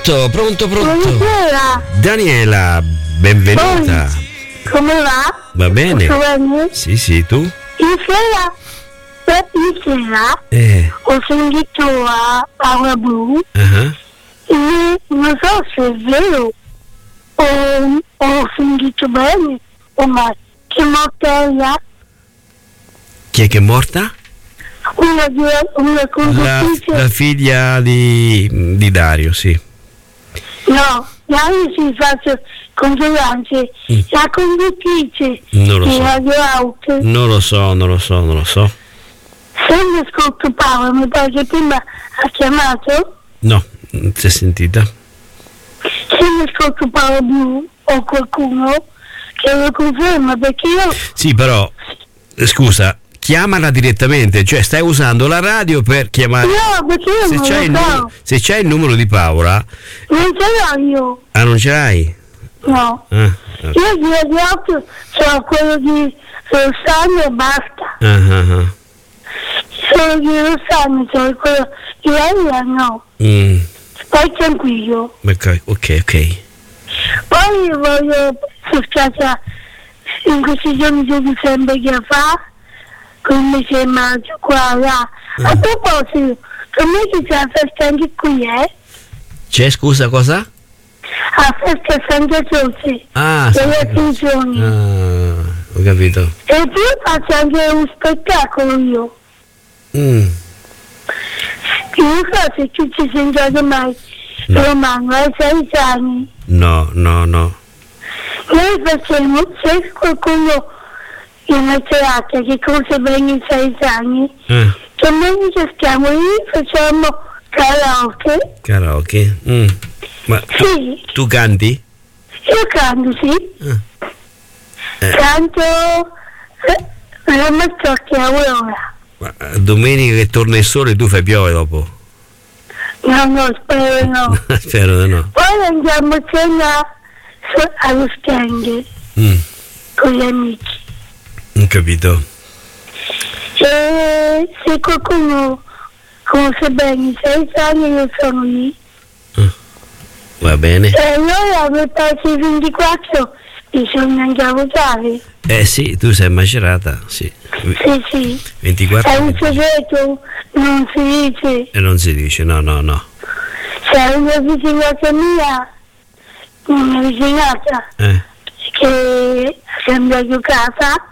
Pronto? Buonasera. Daniela, benvenuta. Come va? Va bene? Tutto bene? Sì, tu? Ieri sera ho sentito a Paola Blu Uh-huh. e non so se è vero o ho sentito bene ma che morta era Chi è che è morta? una conduttrice. La figlia di Dario, sì. No, Dario si faccia controllante. La conduttrice Non lo di so. Radio Out. Non lo so. Se mi ascolto Paolo, mi pare che prima ha chiamato. No, non si è sentita. Se mi ascolto Paolo Blu o qualcuno che lo conferma, perché io... Sì, però, scusa, chiamala direttamente, cioè stai usando la radio per chiamare. No, perché io Se non c'hai lo so. se c'hai il numero di Paola. Non ce l'ho io. Ah, non ce l'hai? No. Ah. Io di Radio Out c'ho quello di Rossano e basta. Ah. Solo di Rossano c'ho quello di lei no. Stai tranquillo. Ok. Poi voglio cercare in questi giorni di sempre che fa con il mese di maggio qua là. A proposito, come che c'è la festa anche qui, C'è, scusa, cosa? A festa Santa Croce delle Assunzioni. Ho capito. E poi faccio anche un spettacolo io. Non so se tu ci sei entrato mai. Romano, hai 6 anni. No. Noi facciamo, se qualcuno in una serata che cosa venga in 6 anni, domenica stiamo lì, facciamo karaoke. Ma sì. tu canti? Io canto, sì. Canto la mazzocchia Aurora. Ma domenica che torna il sole tu fai piove dopo? No, spero no. Spero di no. Poi andiamo a cena allo Stenghe con gli amici. Ho capito. E se qualcuno conosce bene i 6 anni io sono lì. Va bene. E allora per passi 24 bisogna andare a votare. Sì, tu sei macerata, sì. Sì. 24. È un segreto, non si dice. E non si dice, no. C'è una vicinata mia, una vicinata, che sembra a casa.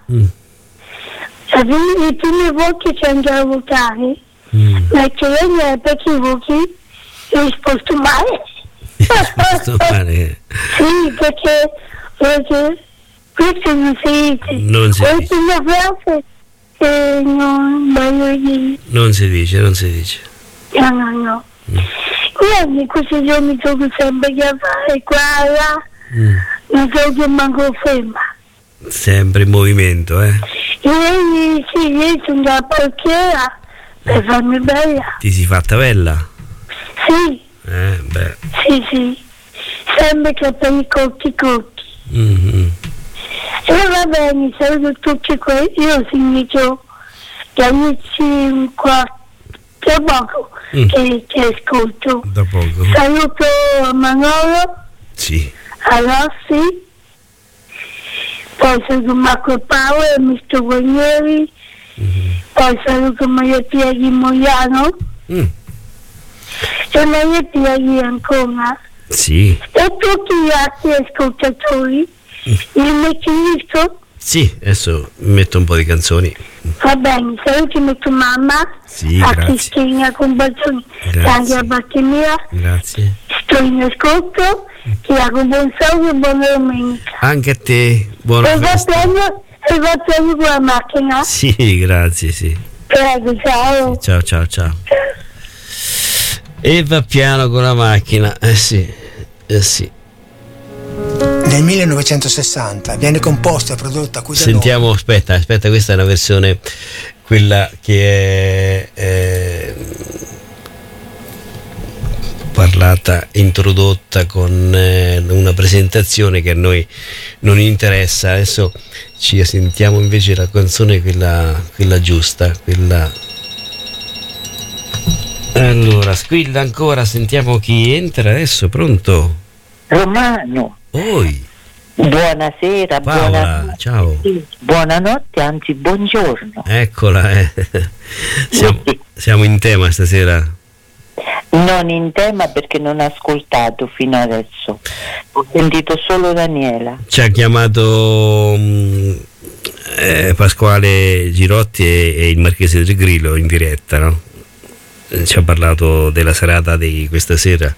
Le prime volte che andava a votare, ma che lei è perché i voti ho risposto male. Sto male. Sì, perché questo non si dice. Non si dice. Una frase non voglio dire. Non si dice. No. Io in questi giorni sono sempre a fare qua e là, non so che manco ferma. Sempre in movimento, Ieri sono dalla parchiera per farmi bella. Ti si fatta bella? Sì. Beh. Sì. Sempre capelli corti. E va bene, saluto tutti quelli. Io significo gli amici qua da poco che ascolto. Da poco. Saluto a Manolo. Sì. A Rossi. Poi saluto Marco e Paolo e Mister Guarnieri. Poi saluto Maria Pia di Mogliano. E Maria Pia di Ancona. Sì. E tutti gli altri ascoltatori. Li metti in disco? Sì, adesso metto un po' di canzoni. Va bene, saluti metto mamma. Sì, a grazie. Cristina con bacioni. Tanti a parte mia. Grazie. Sto in ascolto. Ti auguro buon saluto e buona domenica. Anche a te, buona festa. E va bene con la macchina? Sì, grazie, sì. Prego, ciao. Ciao. E va piano con la macchina, sì. Nel 1960 viene composta e prodotta qui da Sentiamo, noi. aspetta, questa è una versione, quella che è parlata, introdotta con una presentazione che a noi non interessa. Adesso ci sentiamo invece la canzone, quella giusta, quella Allora, squilla ancora, sentiamo chi entra adesso, pronto? Romano. Oi. Buonasera, Paola, ciao. Buonanotte, anzi buongiorno. Eccola, siamo in tema stasera. Non in tema perché non ho ascoltato fino adesso, ho sentito solo Daniela. Ci ha chiamato Pasquale Girotti e il Marchese del Grillo in diretta, no? Ci ha parlato della serata di questa sera,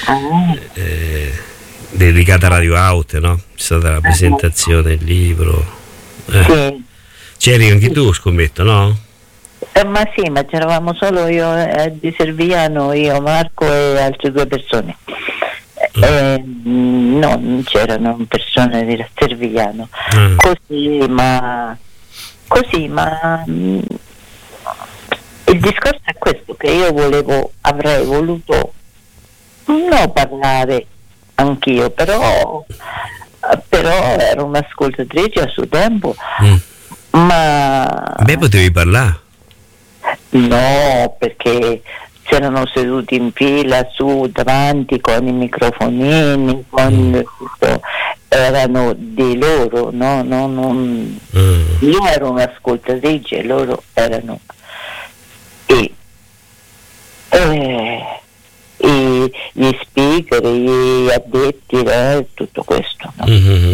dedicata a Radio Out, no? C'è stata la presentazione del libro. Sì. C'eri anche tu, scommetto, no? Ma sì, ma c'eravamo solo io di Servigliano, io, Marco e altre 2 persone. No, non c'erano persone di Servigliano. Così, ma il discorso è questo, che io avrei voluto non parlare anch'io, però ero un'ascoltatrice a suo tempo, ma... Beh, potevi parlare. No, perché c'erano seduti in fila su davanti con i microfonini, erano di loro, no? Io ero un'ascoltatrice, loro erano gli speaker, gli addetti, tutto questo, no?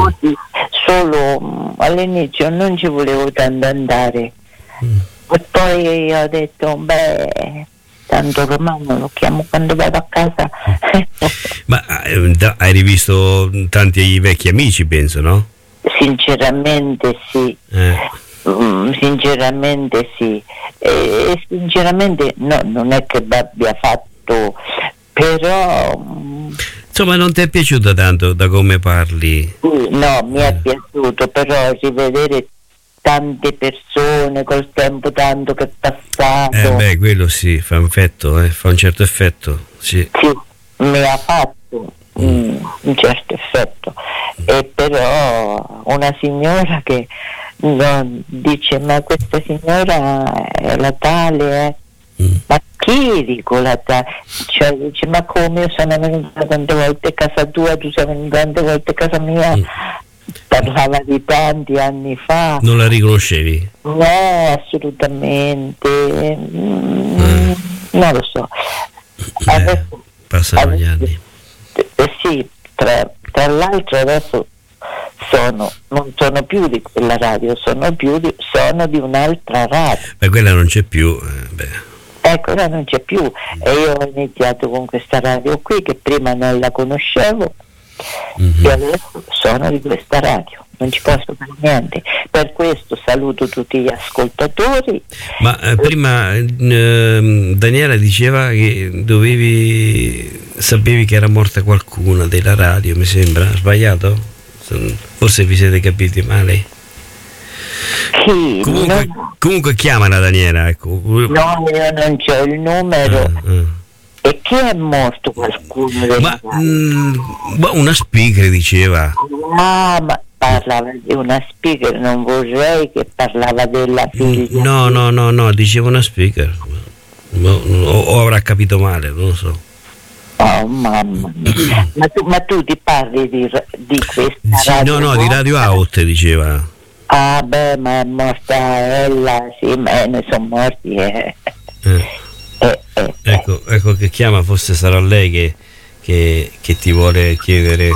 Solo all'inizio non ci volevo tanto andare, e poi ho detto tanto Romano lo chiamo quando vado a casa. Ma hai rivisto tanti vecchi amici, penso, no? Sinceramente sì. Sinceramente sì, sinceramente no, non è che abbia fatto, però insomma non ti è piaciuto tanto da come parli? No, mi è piaciuto, però rivedere tante persone col tempo tanto che è passato, quello sì, fa un effetto, fa un certo effetto, sì, mi ha fatto un certo effetto, e però una signora che dice ma questa signora è la tale, ma chi dico la tale, cioè dice ma come, io sono venuta tante volte a casa tua, tu sei venuta tante volte a casa mia, parlava di tanti anni fa. Non la riconoscevi? No, assolutamente, non lo so, adesso, passano gli anni. Sì, tra l'altro adesso non sono più di quella radio, sono di un'altra radio. Ma quella non c'è più. Quella non c'è più, e io ho iniziato con questa radio qui che prima non la conoscevo, e adesso sono di questa radio, non ci posso fare niente. Per questo saluto tutti gli ascoltatori. Ma prima Daniela diceva che sapevi che era morta qualcuna della radio, mi sembra, sbagliato? Forse vi siete capiti male. Sì, comunque chiamala Daniela, ecco. No, io non c'ho il numero. E chi è morto, qualcuno ma una speaker diceva. Ma parlava di una speaker, non vorrei che parlava della figlia. No, diceva una speaker. O avrà capito male, non lo so. Oh mamma mia. ma tu ti parli di questa radio? No, di Radio Out diceva. Ma è morta Ella, sì, ma ne sono morti. Ecco che chiama, forse sarà lei che ti vuole chiedere.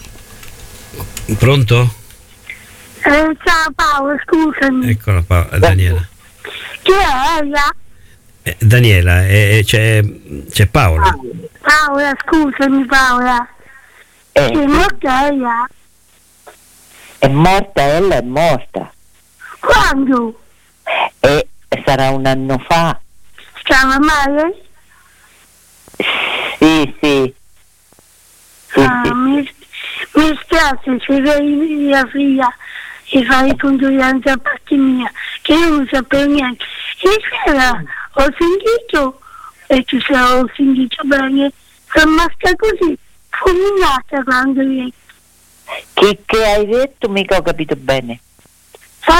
Pronto? Ciao Paolo, scusami. Eccola Daniela. Chi è ella? Daniela, c'è Paola. Paola, scusami Paola. È morta ella? È morta, ella è morta. Quando? Sarà un anno fa. Stava male? Sì. Mi spiace se vedi mia figlia e fai condoglianze a parte mia, che io non sapevo niente. E sera ho sentito, e tu ho sentito bene, sono rimasta così fulminata quando vieni. Che hai detto? Mica ho capito bene.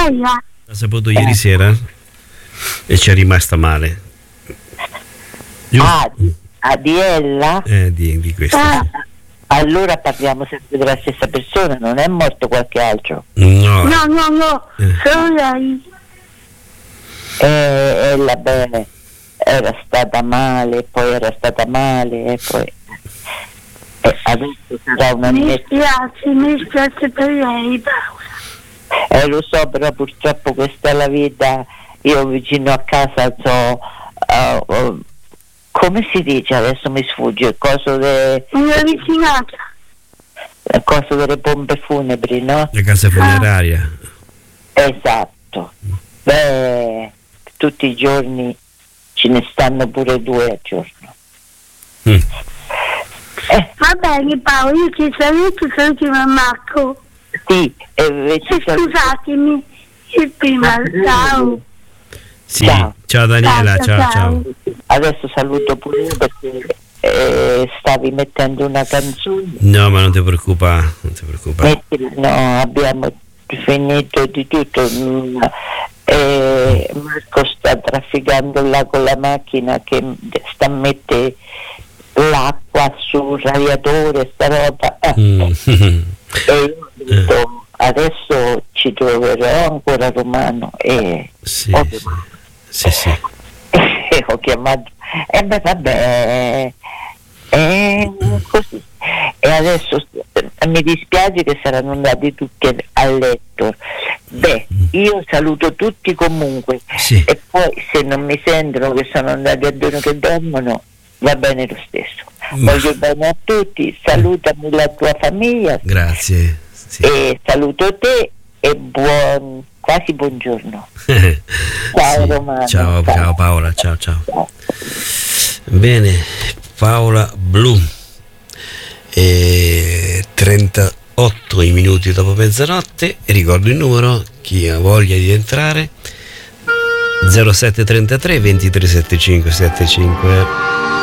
L'ha saputo ieri sera e ci è rimasta male. Di ella? Di questo. Allora parliamo sempre della stessa persona, non è morto qualche altro? No. No, solo lei. Ella era stata male, poi era stata male e poi adesso sarà una mi dispiace per lei, Paola. Lo so, però purtroppo questa è la vita. Io vicino a casa come si dice, adesso mi sfugge il coso una vicinata. Il coso delle pompe funebri, no? La casa funeraria. Esatto. Tutti i giorni ce ne stanno pure 2 al giorno. Va bene Paolo, io ti saluti Marco. Sì, scusatemi, il prima, ciao. Sì. Ciao Daniela, ciao. Adesso saluto pure io perché stavi mettendo una canzone. No, ma non ti preoccupare. No, abbiamo finito di tutto. Marco sta trafficando là con la macchina che sta a mettere l'acqua sul radiatore, sta roba. E io ho detto, adesso ci troverò ancora Romano e sì. Ho chiamato vabbè, così. E adesso mi dispiace che saranno andati tutti a letto. Io saluto tutti comunque, sì. E poi se non mi sentono che sono andati a dormire, che dormono, va bene lo stesso. Voglio bene a tutti, salutami la tua famiglia. Grazie. Sì. E saluto te e quasi buongiorno. Ciao sì. Romano. Ciao Paola, ciao. Bene, Paola Blu. 38 i minuti dopo mezzanotte. Ricordo il numero, chi ha voglia di entrare, 0733 2375 75.